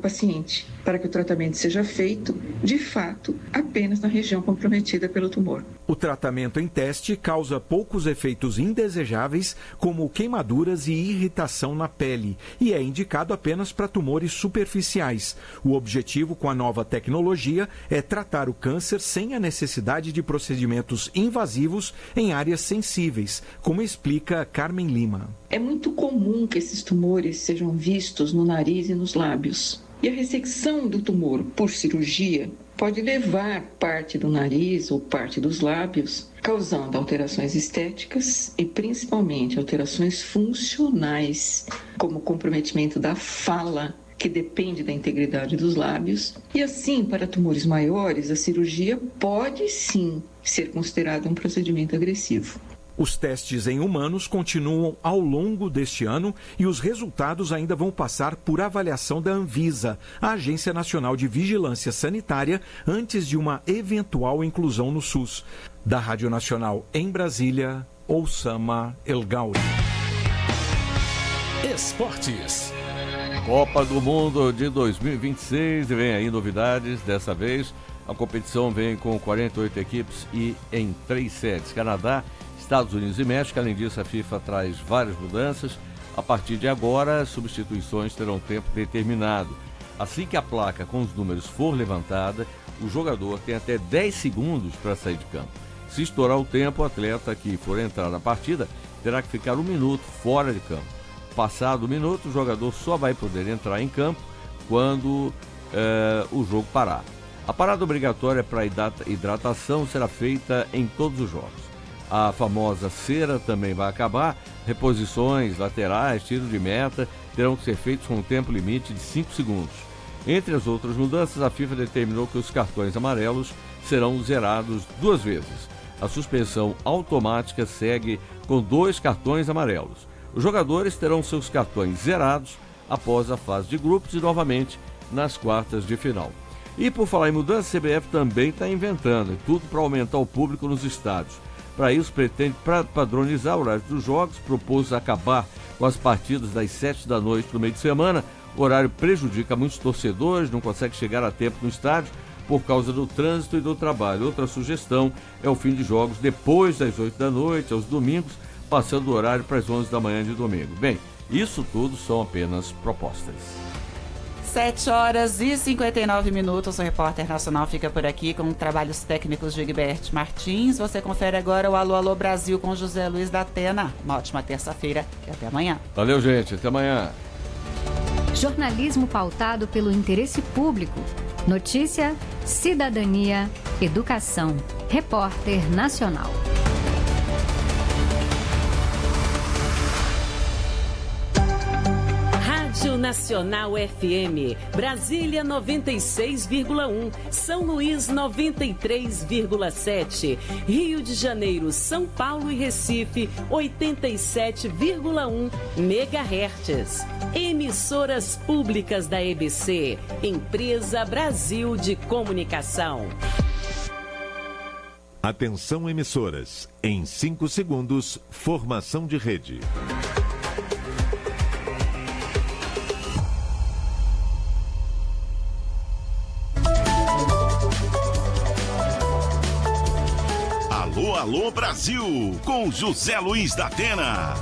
paciente, para que o tratamento seja feito, de fato, apenas na região comprometida pelo tumor. O tratamento em teste causa poucos efeitos indesejáveis, como queimaduras e irritação na pele, e é indicado apenas para tumores superficiais. O objetivo com a nova tecnologia é tratar o câncer sem a necessidade de procedimentos invasivos em áreas sensíveis, como explica Carmen Lima. É muito comum que esses tumores sejam vistos no nariz e nos lábios. E a ressecção do tumor por cirurgia pode levar parte do nariz ou parte dos lábios, causando alterações estéticas e principalmente alterações funcionais, como comprometimento da fala, que depende da integridade dos lábios. E assim, para tumores maiores, a cirurgia pode sim ser considerada um procedimento agressivo. Os testes em humanos continuam ao longo deste ano e os resultados ainda vão passar por avaliação da Anvisa, a Agência Nacional de Vigilância Sanitária, antes de uma eventual inclusão no SUS. Da Rádio Nacional em Brasília, Oussama El Gauri. Esportes. Copa do Mundo de 2026, vem aí novidades. Dessa vez, a competição vem com 48 equipes e em 3 sedes. Canadá, Estados Unidos e México. Além disso, a FIFA traz várias mudanças. A partir de agora, as substituições terão tempo determinado. Assim que a placa com os números for levantada, o jogador tem até 10 segundos para sair de campo. Se estourar o tempo, o atleta que for entrar na partida terá que ficar 1 minuto fora de campo. Passado o minuto, o jogador só vai poder entrar em campo quando o jogo parar. A parada obrigatória para hidratação será feita em todos os jogos. A famosa cera também vai acabar. Reposições, laterais, tiro de meta terão que ser feitos com um tempo limite de 5 segundos. Entre as outras mudanças, a FIFA determinou que os cartões amarelos serão zerados 2 vezes. A suspensão automática segue com 2 cartões amarelos. Os jogadores terão seus cartões zerados após a fase de grupos e novamente nas quartas de final. E por falar em mudança, a CBF também está inventando tudo para aumentar o público nos estádios. Para isso, pretende padronizar o horário dos jogos, propôs acabar com as partidas das 7 da noite no meio de semana. O horário prejudica muitos torcedores, não consegue chegar a tempo no estádio por causa do trânsito e do trabalho. Outra sugestão é o fim de jogos depois das 8 da noite, aos domingos, passando o horário para as 11 da manhã de domingo. Bem, isso tudo são apenas propostas. 7h59. O Repórter Nacional fica por aqui com trabalhos técnicos de Egberto Martins. Você confere agora o Alô Alô Brasil com José Luiz da Atena. Uma ótima terça-feira e até amanhã. Valeu, gente. Até amanhã. Jornalismo pautado pelo interesse público. Notícia, cidadania, educação. Repórter Nacional. Rádio Nacional FM, Brasília 96,1, São Luís 93,7, Rio de Janeiro, São Paulo e Recife 87,1 MHz. Emissoras públicas da EBC, Empresa Brasil de Comunicação. Atenção emissoras, em 5 segundos, formação de rede. Alô, alô, Brasil, com José Luiz da Atena.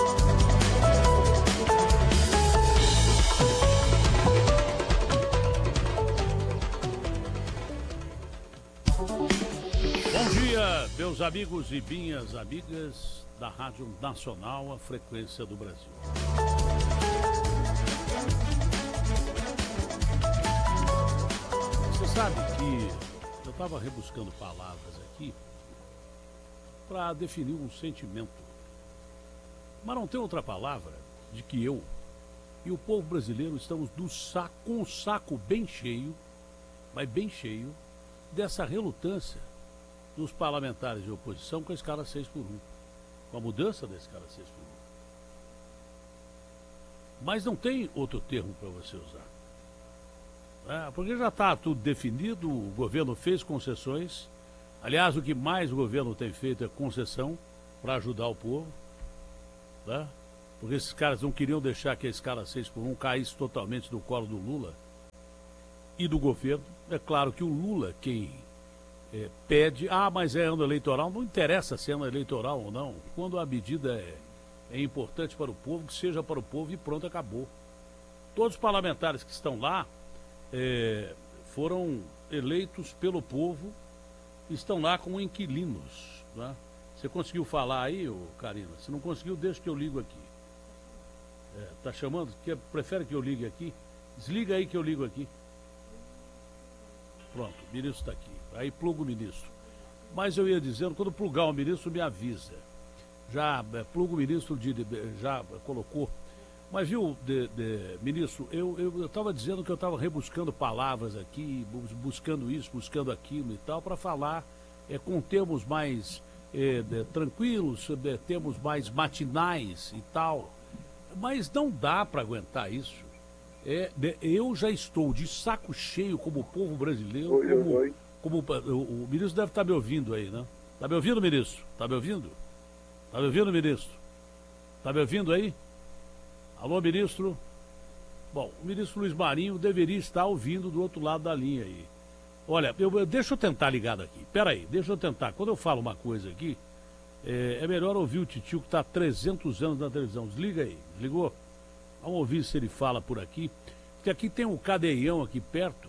Bom dia, meus amigos e minhas amigas da Rádio Nacional, a frequência do Brasil. Você sabe que eu estava rebuscando palavras aqui para definir um sentimento. Mas não tem outra palavra de que eu e o povo brasileiro estamos com o saco bem cheio, mas bem cheio, dessa relutância dos parlamentares de oposição com a escala 6x1, com a mudança da escala 6x1. Mas não tem outro termo para você usar. Porque já está tudo definido, o governo fez concessões. Aliás, o que mais o governo tem feito é concessão para ajudar o povo, porque esses caras não queriam deixar que a escala 6x1 caísse totalmente no colo do Lula, e do governo. É claro que o Lula, quem pede, mas é ano eleitoral, não interessa se é ano eleitoral ou não. Quando a medida é importante para o povo, que seja para o povo e pronto, acabou. Todos os parlamentares que estão lá foram eleitos pelo povo, estão lá como inquilinos. Né? Você conseguiu falar aí, Karina? Se não conseguiu, deixa que eu ligo aqui. Tá chamando? Prefere que eu ligue aqui? Desliga aí que eu ligo aqui. Pronto, o ministro está aqui. Aí pluga o ministro. Mas eu ia dizendo, quando plugar o ministro, me avisa. Já pluga o ministro, já colocou. Mas viu, ministro, eu estava dizendo que eu estava rebuscando palavras aqui, buscando isso, buscando aquilo e tal, para falar com termos mais tranquilos, termos mais matinais e tal. Mas não dá para aguentar isso. Eu já estou de saco cheio como povo brasileiro. Como o ministro deve estar me ouvindo aí, né? Está me ouvindo, ministro? Está me ouvindo? Está me ouvindo, ministro? Está me ouvindo aí? Alô, ministro? Bom, o ministro Luiz Marinho deveria estar ouvindo do outro lado da linha aí. Olha, deixa eu tentar ligado aqui. Peraí, deixa eu tentar. Quando eu falo uma coisa aqui, é melhor ouvir o titio que está há 300 anos na televisão. Desliga aí. Desligou? Vamos ouvir se ele fala por aqui. Porque aqui tem um cadeião aqui perto.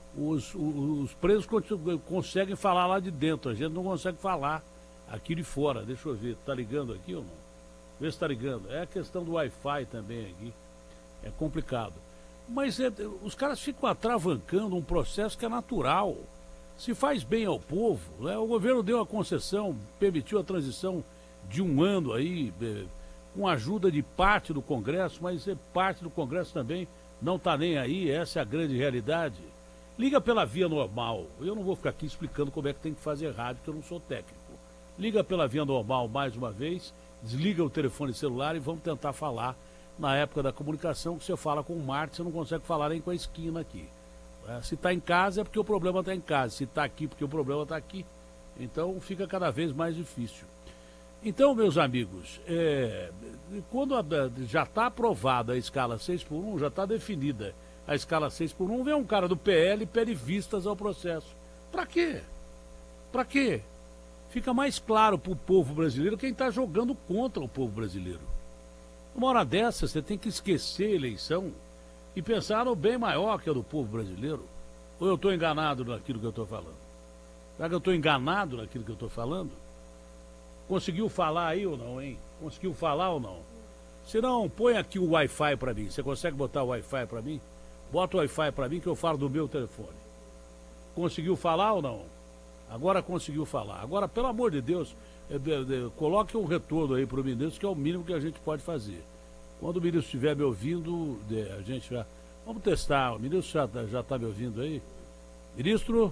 Os presos conseguem falar lá de dentro. A gente não consegue falar aqui de fora. Deixa eu ver. Tá ligando aqui ou não? Vê se tá ligando. É a questão do Wi-Fi também aqui. É complicado. Mas os caras ficam atravancando um processo que é natural. Se faz bem ao povo, né? O governo deu a concessão, permitiu a transição de um ano aí, com a ajuda de parte do Congresso, mas parte do Congresso também não está nem aí, essa é a grande realidade. Liga pela via normal. Eu não vou ficar aqui explicando como é que tem que fazer rádio, porque eu não sou técnico. Liga pela via normal mais uma vez, desliga o telefone celular e vamos tentar falar. Na época da comunicação, que você fala com o Marte, você não consegue falar nem com a esquina aqui. Se está em casa é porque o problema está em casa, se está aqui porque o problema está aqui. Então fica cada vez mais difícil. Então, meus amigos, quando já está aprovada a escala 6x1, já está definida a escala 6x1, vem um cara do PL e pede vistas ao processo. Para quê? Para quê? Fica mais claro para o povo brasileiro quem está jogando contra o povo brasileiro. Uma hora dessa, você tem que esquecer a eleição e pensar no bem maior que é do povo brasileiro. Ou eu estou enganado naquilo que eu estou falando? Será que eu estou enganado naquilo que eu estou falando? Conseguiu falar aí ou não, hein? Conseguiu falar ou não? Se não, põe aqui o Wi-Fi para mim. Você consegue botar o Wi-Fi para mim? Bota o Wi-Fi para mim que eu falo do meu telefone. Conseguiu falar ou não? Agora conseguiu falar. Agora, pelo amor de Deus, coloque um retorno aí para o ministro, que é o mínimo que a gente pode fazer. Quando o ministro estiver me ouvindo, a gente vai... Vamos testar. O ministro já está me ouvindo aí? Ministro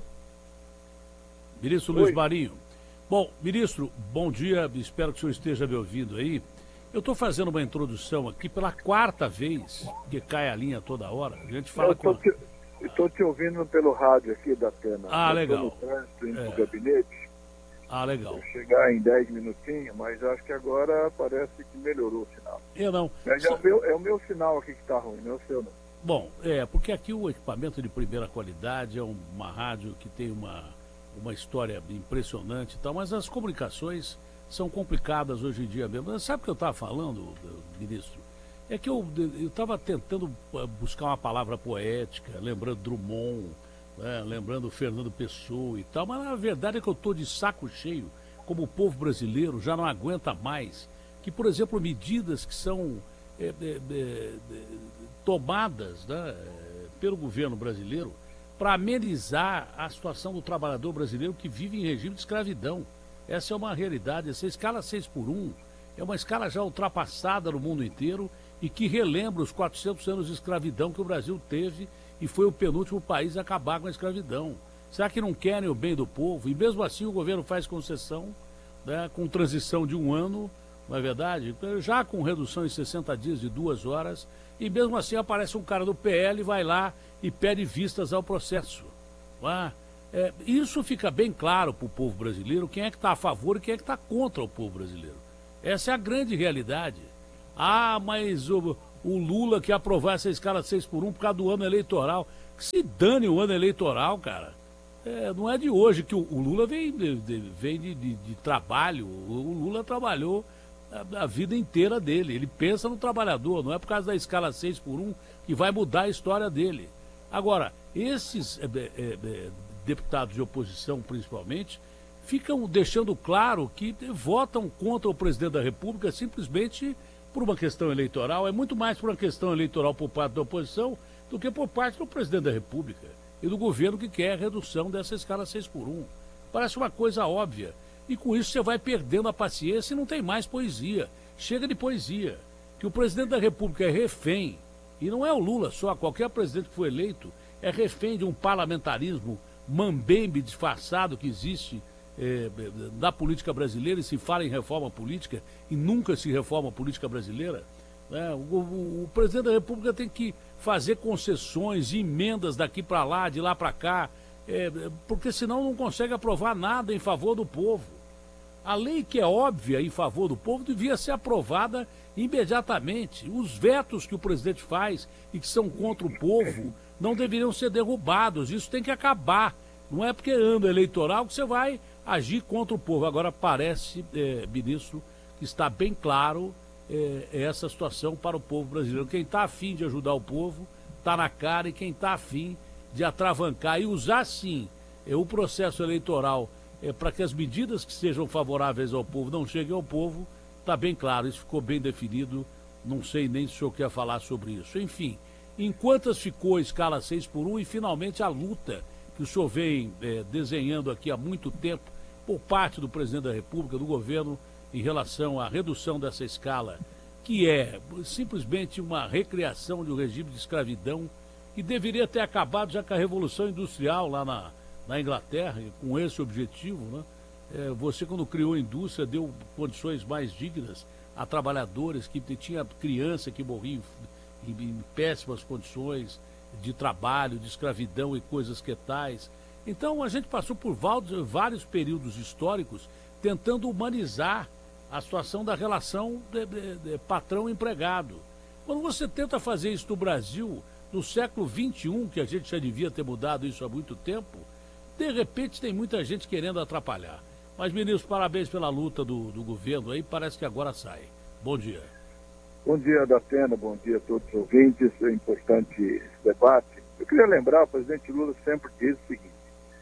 Luiz Marinho. Bom, ministro, bom dia. Espero que o senhor esteja me ouvindo aí. Eu estou fazendo uma introdução aqui pela 4ª vez, que cai a linha toda hora. A gente fala Estou te ouvindo pelo rádio aqui da Atena. Legal. Estou no trânsito, indo pro gabinete. Legal. Vou chegar em 10 minutinhos, mas acho que agora parece que melhorou o sinal. Eu não. Mas é o meu sinal aqui que está ruim, não é o seu não. Bom, porque aqui o equipamento de primeira qualidade, é uma rádio que tem uma história impressionante e tal, mas as comunicações são complicadas hoje em dia mesmo. Sabe o que eu estava falando, ministro? É que eu estava tentando buscar uma palavra poética, lembrando Drummond, lembrando Fernando Pessoa e tal, mas a verdade é que eu estou de saco cheio, como o povo brasileiro já não aguenta mais, que, por exemplo, medidas que são tomadas pelo governo brasileiro para amenizar a situação do trabalhador brasileiro que vive em regime de escravidão. Essa é uma realidade. Essa escala 6x1 é uma escala já ultrapassada no mundo inteiro e que relembra os 400 anos de escravidão que o Brasil teve e foi o penúltimo país a acabar com a escravidão. Será que não querem o bem do povo? E mesmo assim o governo faz concessão, com transição de um ano, não é verdade? Já com redução em 60 dias de 2 horas, e mesmo assim aparece um cara do PL, vai lá e pede vistas ao processo. Isso fica bem claro para o povo brasileiro, quem é que está a favor e quem é que está contra o povo brasileiro. Essa é a grande realidade. Mas o Lula quer aprovar essa escala 6x1 por causa do ano eleitoral. Que se dane o ano eleitoral, cara. Não é de hoje que o Lula vem de trabalho. O Lula trabalhou a vida inteira dele. Ele pensa no trabalhador, não é por causa da escala 6x1 que vai mudar a história dele. Agora, esses deputados de oposição, principalmente, ficam deixando claro que votam contra o presidente da República simplesmente por uma questão eleitoral. É muito mais por uma questão eleitoral por parte da oposição do que por parte do presidente da República e do governo que quer a redução dessa escala 6x1. Parece uma coisa óbvia. E com isso você vai perdendo a paciência e não tem mais poesia. Chega de poesia. Que o presidente da República é refém, e não é o Lula só, qualquer presidente que foi eleito é refém de um parlamentarismo mambembe disfarçado que existe da política brasileira, e se fala em reforma política e nunca se reforma a política brasileira. O presidente da República tem que fazer concessões, emendas daqui para lá, de lá para cá, porque senão não consegue aprovar nada em favor do povo. A lei que é óbvia em favor do povo devia ser aprovada imediatamente. Os vetos que o presidente faz e que são contra o povo não deveriam ser derrubados. Isso tem que acabar. Não é porque é ano eleitoral que você vai agir contra o povo. Agora parece, ministro, que está bem claro essa situação para o povo brasileiro. Quem está afim de ajudar o povo está na cara, e quem está afim de atravancar e usar, sim, o processo eleitoral para que as medidas que sejam favoráveis ao povo não cheguem ao povo, está bem claro, isso ficou bem definido. Não sei nem se o senhor quer falar sobre isso. Enfim, enquanto ficou a escala 6x1 e finalmente a luta que o senhor vem desenhando aqui há muito tempo por parte do presidente da República, do governo, em relação à redução dessa escala, que é simplesmente uma recriação de um regime de escravidão que deveria ter acabado já com a Revolução Industrial lá na Inglaterra, com esse objetivo, né? Você, quando criou a indústria, deu condições mais dignas a trabalhadores, que tinha criança que morria em péssimas condições de trabalho, de escravidão e coisas que tais. Então a gente passou por vários períodos históricos tentando humanizar a situação da relação de patrão-empregado. Quando você tenta fazer isso no Brasil, no século XXI, que a gente já devia ter mudado isso há muito tempo, de repente tem muita gente querendo atrapalhar. Mas, ministro, parabéns pela luta do governo aí, parece que agora sai. Bom dia. Bom dia, Datena, bom dia a todos os ouvintes. É importante esse debate. Eu queria lembrar, o presidente Lula sempre diz o seguinte: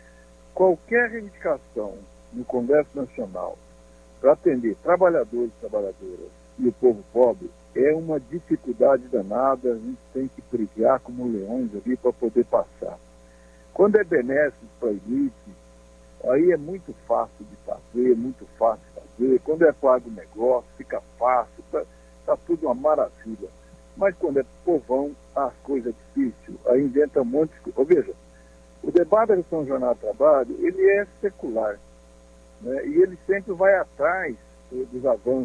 qualquer reivindicação no Congresso Nacional para atender trabalhadores e trabalhadoras e o povo pobre é uma dificuldade danada. A gente tem que brigar como leões ali para poder passar. Quando é benéfico para a elite, aí é muito fácil de fazer, muito fácil de fazer. Quando é para o negócio, fica fácil, está tudo uma maravilha. Mas quando é povão, as coisas é difícil, aí inventa um monte de coisa. Veja, o debate da redução do jornal de trabalho, ele é secular, né? E ele sempre vai atrás dos avanços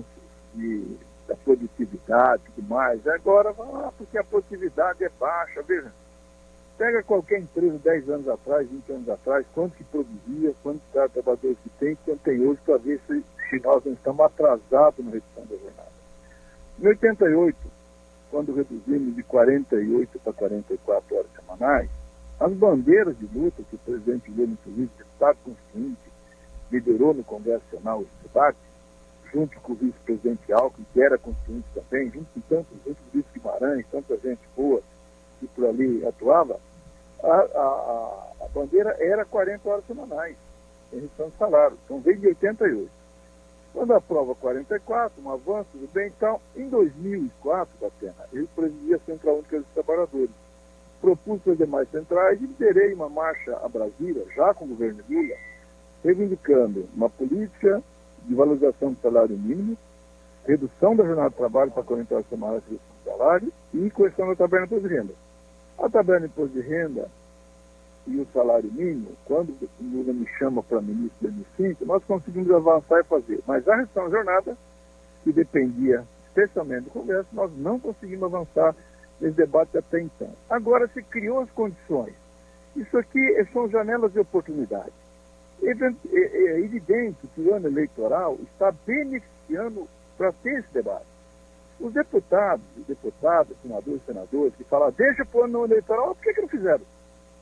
da produtividade e tudo mais. Agora, porque a produtividade é baixa. Veja, pega qualquer empresa 10 anos atrás, 20 anos atrás, quanto que produzia, quantos trabalhadores que tem, quanto tem hoje, para ver se nós não estamos atrasados na redução da jornada. Em 88, quando reduzimos de 48 para 44 horas semanais, as bandeiras de luta que o presidente Lula, inclusive, deputado constituinte, liderou no Congresso Nacional esse debate, junto com o vice-presidente Alckmin, que era constituinte também, junto com o vice Guimarães, tanta gente boa que por ali atuava, a bandeira era 40 horas semanais, em redução de salário. Então veio de 88. Quando aprova 44, um avanço, tudo bem. Então, em 2004, Datena, eu presidi a Central Única dos Trabalhadores. Propus para as demais centrais e liderei uma marcha a Brasília, já com o governo Lula, reivindicando uma política de valorização do salário mínimo, redução da jornada de trabalho para 40 horas semanais, redução do salário e questão da tabela de imposto de renda. A tabela de imposto de renda e o salário mínimo, quando o Lula me chama para ministro em 2005, nós conseguimos avançar e fazer. Mas a redução da jornada, que dependia especialmente do Congresso, nós não conseguimos avançar nesse debate até então. Agora se criou as condições. Isso aqui são janelas de oportunidade. É evidente que o ano eleitoral está beneficiando para ter esse debate. Os deputados, senadores, que falaram, deixa para o ano eleitoral, por que não fizeram?